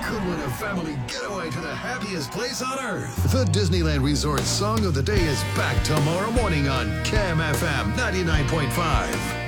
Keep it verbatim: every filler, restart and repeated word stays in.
could win a family getaway to the happiest place on earth. The Disneyland Resort Song of the Day is back tomorrow morning on Cam F M ninety-nine point five.